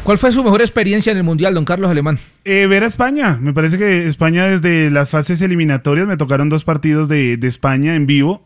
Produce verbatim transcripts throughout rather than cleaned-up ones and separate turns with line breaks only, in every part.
¿Cuál fue su mejor experiencia en el Mundial, don Carlos Alemán?
Eh, ver a España. Me parece que España desde las fases eliminatorias, me tocaron dos partidos de, de España en vivo.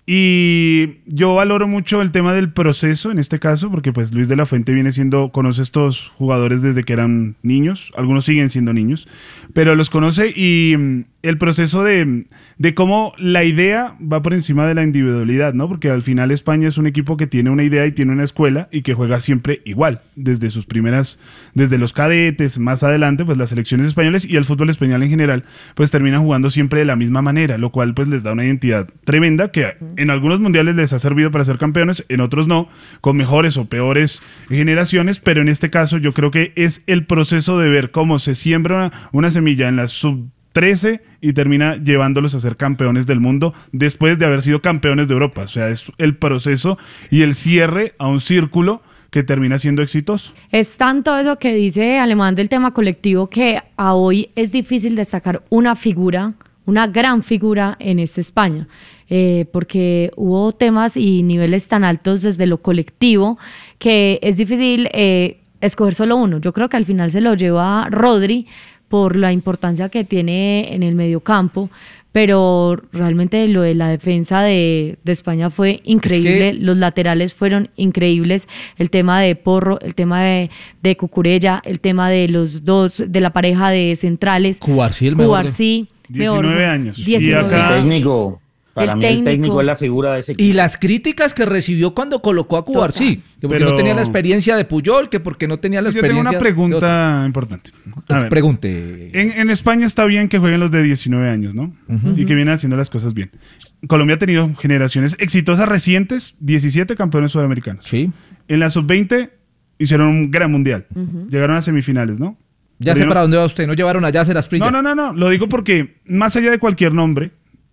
Y yo valoro mucho el tema del proceso en este caso, porque pues Luis de la Fuente viene siendo, conoce estos jugadores desde que eran niños, algunos siguen siendo niños, pero los conoce y mm, el proceso de, de cómo la idea va por encima de la individualidad, ¿no? Porque al final España es un equipo que tiene una idea y tiene una escuela y que juega siempre igual, desde sus primeras, desde los cadetes, más adelante, pues las selecciones españolas y el fútbol español en general, pues terminan jugando siempre de la misma manera, lo cual pues les da una identidad tremenda que en algunos mundiales les ha servido para ser campeones, en otros no, con mejores o peores generaciones, pero en este caso yo creo que es el proceso de ver cómo se siembra una, una semilla en la sub trece y termina llevándolos a ser campeones del mundo después de haber sido campeones de Europa. O sea, es el proceso y el cierre a un círculo que termina siendo exitoso.
Es tanto eso que dice Alemán del tema colectivo que a hoy es difícil destacar una figura, una gran figura en esta España. Eh, porque hubo temas y niveles tan altos desde lo colectivo que es difícil eh, escoger solo uno. Yo creo que al final se lo lleva Rodri por la importancia que tiene en el mediocampo, pero realmente lo de la defensa de, de España fue increíble, es que... los laterales fueron increíbles, el tema de Porro, el tema de, de Cucurella, el tema de los dos, de la pareja de centrales,
Cubarsí, el
Cubarsí,
diecinueve años.
diecinueve
Y acá...
técnico. Para
el
mí
técnico.
el técnico es la figura de ese equipo.
Y las críticas que recibió cuando colocó a Cubarsí, que porque
Pero...
no tenía la experiencia de Puyol, que porque no tenía la
Yo
experiencia...
tengo una pregunta importante. A ver,
pregunte.
En, en España está bien que jueguen los de diecinueve años, ¿no? Uh-huh. Y que vienen haciendo las cosas bien. Colombia ha tenido generaciones exitosas recientes, diecisiete campeones sudamericanos.
Sí.
En la sub veinte hicieron un gran mundial. Uh-huh. Llegaron a semifinales, ¿no?
Ya sé para dónde va usted, ¿no llevaron a Yasser Asprilla?
No, no, no, no. Lo digo porque más allá de cualquier nombre,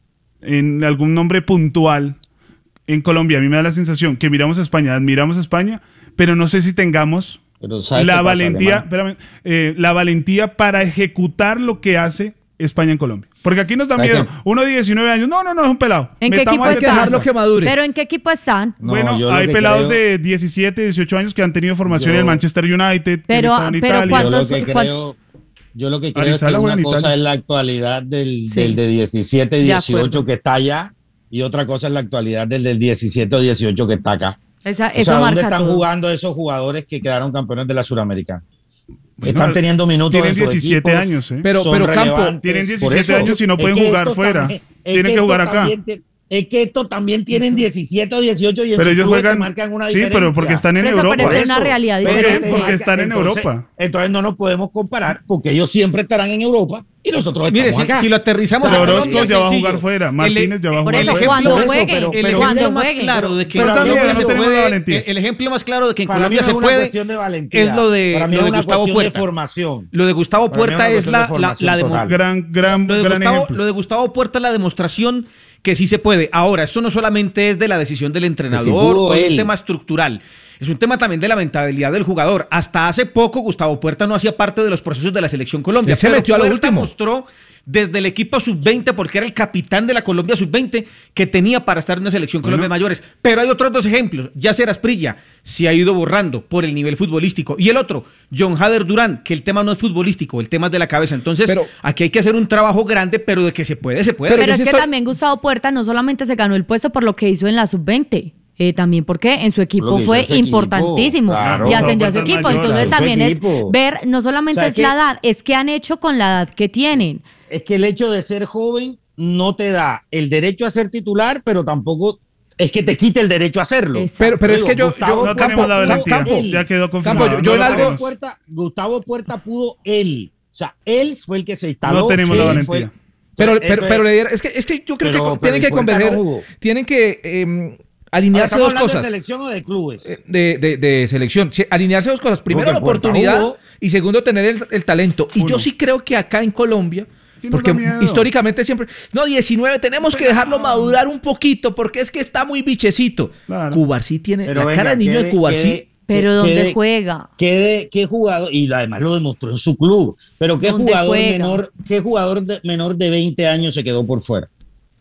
en algún nombre puntual en Colombia, a mí me da la sensación que miramos a España, admiramos a España, pero no sé si tengamos la valentía, espérame, eh, la valentía para ejecutar lo que hace España en Colombia. Porque aquí nos da miedo. Uno de diecinueve años, no, no, no, es un pelado.
¿En qué equipo
hay que dejarlo que madure.
¿Pero en qué equipo están?
No, bueno, hay pelados creo... de diecisiete, dieciocho años que han tenido formación yo... en el Manchester United,
pero,
que en
pero
Italia.
¿cuántos,
yo lo que creo... Yo lo que creo
Arizala,
es que una
bueno,
cosa
Italia.
es la actualidad del,
sí.
del de diecisiete, dieciocho que está allá y otra cosa es la actualidad del del diecisiete o dieciocho que está acá.
Esa,
o
eso
sea, ¿dónde
marca
están
todo.
jugando esos jugadores que quedaron campeones de la Suramericana?
Bueno,
están teniendo minutos
tienen
en sus
diecisiete
equipos,
años, ¿eh?
Pero, pero Campo,
tienen diecisiete años y no pueden jugar fuera.
También,
tienen que, que jugar acá.
Te, es que estos también tienen diecisiete o dieciocho y en
pero
sus
ellos
clubes
juegan,
te marcan una
sí,
diferencia.
pero porque están en
pero
Europa.
Pero es una realidad diferente.
Porque, porque están en
entonces,
Europa.
Entonces no nos podemos comparar porque ellos siempre estarán en Europa y nosotros
Mire,
estamos
si,
acá.
si lo aterrizamos...
O sea, Orozco ya va a jugar fuera, Martínez ya va a jugar
fuera. Por eso,
fuera.
cuando
Por
juegue,
pero,
el
pero,
cuando
ejemplo más
juegue.
claro de que
pero
en
también
Colombia
no
se
tenemos la
puede,
valentía.
el ejemplo más claro de que en
para
Colombia
mí no
se
es una
puede
cuestión de valentía.
es lo de,
para mí
lo
es
de
una
Gustavo
cuestión
Puerta.
de formación.
Lo de Gustavo
Para mí
Puerta
es
es
una
la,
cuestión de
la, la
formación
demostración.
Gran, gran,
Lo de,
gran
Gustavo,
ejemplo.
lo de Gustavo Puerta es la demostración que sí se puede. Ahora, esto no solamente es de la decisión del entrenador,
si pudo
o es un
él.
tema estructural. Es un tema también de la mentalidad del jugador. Hasta hace poco Gustavo Puerta no hacía parte de los procesos de la selección Colombia. Él se pero metió a lo Puerta último. mostró desde el equipo sub veinte, porque era el capitán de la Colombia sub veinte, que tenía para estar en una selección
Bueno.
Colombia mayores. Pero hay otros dos ejemplos. Yasser Asprilla se ha ido borrando por el nivel futbolístico. Y el otro, John Hader Durán, que el tema no es futbolístico, el tema es de la cabeza. Entonces, pero, aquí hay que hacer un trabajo grande, pero de que se puede, se puede.
Pero,
pero
es
sí
que
estoy...
también Gustavo Puerta no solamente se ganó el puesto por lo que hizo en la sub veinte. Eh, también porque en su equipo fue importantísimo
equipo, claro.
y ascendió a su equipo.
Mayor,
Entonces
claro.
también es ver, no solamente
O sea,
es
que,
la edad, es qué han hecho con la edad que tienen.
Es que el hecho de ser joven no te da el derecho a ser titular, pero tampoco es que te quite el derecho a hacerlo.
Pero, pero es que yo,
Gustavo
yo
no
Puerta
tenemos la valentía.
Campo,
Ya quedó confirmado.
Campo, yo, yo
no
en algo...
tenemos.
Puerta, Gustavo Puerta pudo él. O sea, él fue el que se instaló.
No tenemos la valentía.
Fue,
Pero,
o sea,
pero,
entonces,
pero es que, es que yo creo
pero,
que tienen que converger,
no
tienen que eh, alinearse
Ahora,
dos cosas.
¿de selección o de clubes?
De, de, de selección. Sí, alinearse dos cosas. Primero,
Porque
la oportunidad
Puerta,
y segundo, tener el, el talento. Y
Uno.
yo sí creo que acá en Colombia,
¿Quién nos
porque
da miedo?
históricamente siempre, no, diecinueve, tenemos que dejarlo madurar un poquito porque es que está muy bichecito.
Claro.
Cubarsí tiene,
Pero
la
venga,
cara de niño
quede-
de Cubarsí.
quede-
Pero
que-
¿dónde
quede-
juega?
¿Qué, qué jugador? Y además lo demostró en su club. Pero ¿qué
¿Dónde
jugador
juega?
menor, qué jugador de, menor de veinte años se quedó por fuera?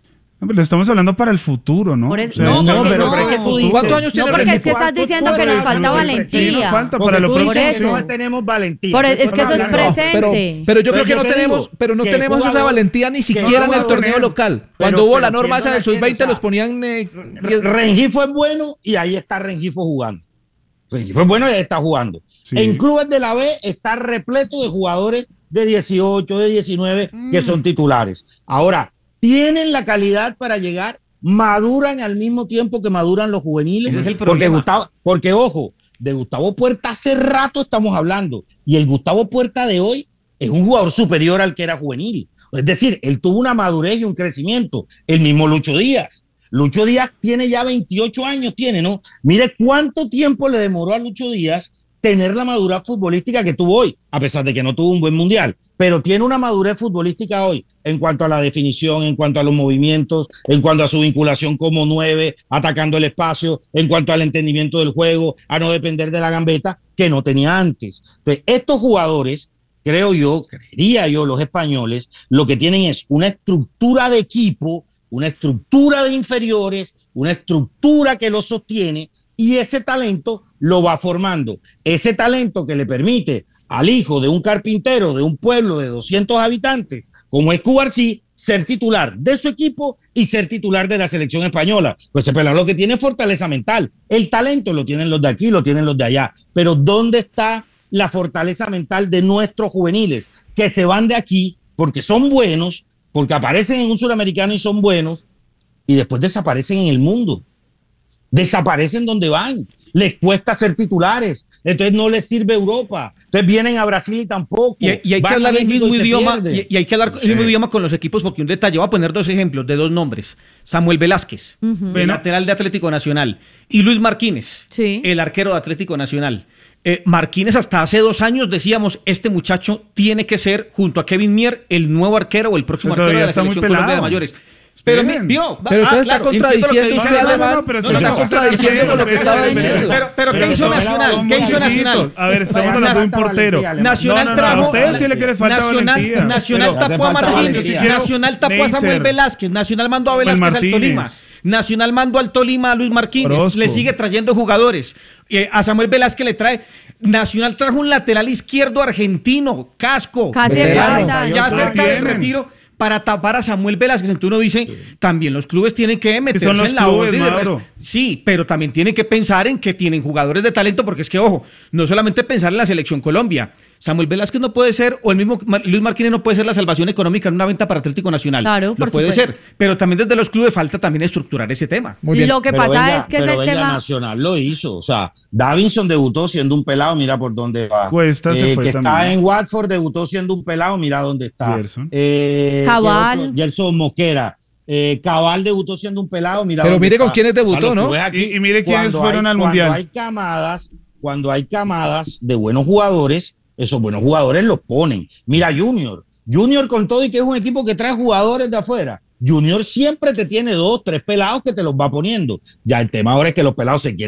Lo estamos hablando para el futuro, ¿no?
Eso,
o sea,
no, no, pero,
no.
pero es que tú dices,
¿cuántos años tiene
No, porque
Rengifo?
es que estás diciendo que nos falta valentía.
Sí, nos falta
Porque
para lo
tú dices
próximo.
que no tenemos valentía.
Por, es
Entonces,
que eso es
hablando-
presente.
Pero, pero yo creo
Pero
que
yo
no
te
tenemos,
digo
pero no
que
tenemos esa
jugador-
valentía ni
que
siquiera en el
jugador-
torneo local.
pero-
Cuando hubo
pero
la norma
¿quién
esa
no
del
la tiene?
sub veinte
O sea,
los ponían eh,
Rengifo es bueno y ahí está Rengifo jugando. Rengifo es bueno y ahí está jugando.
Sí.
En clubes de la B está repleto de jugadores de dieciocho, de diecinueve
Mm.
que son titulares. Ahora, tienen la calidad para llegar, maduran al mismo tiempo que maduran los juveniles.
Ese es el
porque
problema.
Gustavo, porque ojo, de Gustavo Puerta hace rato estamos hablando y el Gustavo Puerta de hoy es un jugador superior al que era juvenil. Es decir, él tuvo una madurez y un crecimiento. El mismo Lucho Díaz. Lucho Díaz tiene ya veintiocho años, tiene, ¿no? Mire cuánto tiempo le demoró a Lucho Díaz tener la madurez futbolística que tuvo hoy, a pesar de que no tuvo un buen mundial, pero tiene una madurez futbolística hoy en cuanto a la definición, en cuanto a los movimientos, en cuanto a su vinculación como nueve, atacando el espacio, en cuanto al entendimiento del juego, a no depender de la gambeta, que no tenía antes. Entonces, estos jugadores, creo yo, creería yo, los españoles, lo que tienen es una estructura de equipo, una estructura de inferiores, una estructura que los sostiene, y ese talento lo va formando. Ese talento que le permite al hijo de un carpintero de un pueblo de doscientos habitantes, como es Cubarsí, ser titular de su equipo y ser titular de la selección española. Pues ese pelado lo que tiene es fortaleza mental. El talento lo tienen los de aquí, lo tienen los de allá. Pero ¿dónde está la fortaleza mental de nuestros juveniles? Que se van de aquí porque son buenos, porque aparecen en un suramericano y son buenos, y después desaparecen en el mundo. Desaparecen donde van, les cuesta ser titulares, entonces no les sirve Europa, entonces vienen a Brasil y tampoco.
Y, y hay que
van
hablar
a
el
México
mismo
y se
idioma
pierde.
y, y hay que hablar
No
el mismo
sé.
idioma con los equipos, porque un detalle, voy a poner dos ejemplos de dos nombres: Samuel Velázquez, el
Bueno.
lateral de Atlético Nacional, y Luis Martínez,
Sí.
el arquero de Atlético Nacional. Eh, Martínez, hasta hace dos años decíamos, este muchacho tiene que ser, junto a Kevin Mier, el nuevo arquero o el próximo
Pero
arquero de
todavía
la
está muy
selección Colombia de
pelado.
mayores. Pero mi-
Esperen.
vio,
Pero
ah,
usted está
claro, entiendo lo que
contradiciendo
dice
usted,
Alemán.
Alemán.
No, pero
No,
se
no,
está
no,
contradiciendo
no,
lo que estaba diciendo.
Pero, pero ¿qué
Pero
hizo
eso
Nacional?
era
¿Qué hizo
muy
Nacional?
A ver, estamos
Pero
hablando de un
falta
portero.
valentía, Alemán.
Nacional
No, no, no,
trajo.
a ustedes sí le que les falta
Nacional,
valentía.
Nacional
Pero-
tapó a
Hace falta
Martínez.
valentía.
Nacional tapó a Samuel
Neisser.
Velázquez. Nacional mandó a
Pues
Velázquez al
Martínez.
Tolima. Nacional mandó al Tolima a Luis Martínez.
Orozco.
Le sigue trayendo jugadores. Eh, a Samuel Velázquez le trae. Nacional trajo un lateral izquierdo argentino, Casco.
Casi
Veterano.
falta.
Ya
Lo
cerca del
tienen.
retiro, para tapar a Samuel Velázquez. Entonces uno dice, también los clubes tienen que meterse
son los
en la
clubes,
orden de
Mauro.
res- Sí, pero también tienen que pensar en que tienen jugadores de talento, porque es que, ojo, no solamente pensar en la selección Colombia. Samuel Velázquez no puede ser, o el mismo Mar- Luis Martínez no puede ser la salvación económica en una venta para Atlético Nacional.
Claro,
Lo
por
puede
supuesto.
ser, pero también desde los clubes falta también estructurar ese tema.
Muy bien.
Lo que
Pero
pasa
venga,
es que
pero
ese
venga,
tema.
Nacional lo hizo, o sea, Davinson debutó siendo un pelado, mira por dónde va.
Cuesta se
Eh,
fue
que
también.
está en Watford, debutó siendo un pelado, mira dónde está.
Gerson.
Eh,
Cabal.
¿qué otro? Gerson Mosquera. Eh, Cabal debutó siendo un pelado, mira
Pero
dónde
mire con
está.
quiénes debutó,
O sea, los
¿no?
clubes aquí,
Y- y mire quiénes
cuando
fueron
hay-
al
cuando
Mundial.
hay camadas, cuando hay camadas de buenos jugadores, esos buenos jugadores los ponen. Mira Junior, Junior con todo y que es un equipo que trae jugadores de afuera. Junior siempre te tiene dos, tres pelados que te los va poniendo. Ya el tema ahora es que los pelados se quieren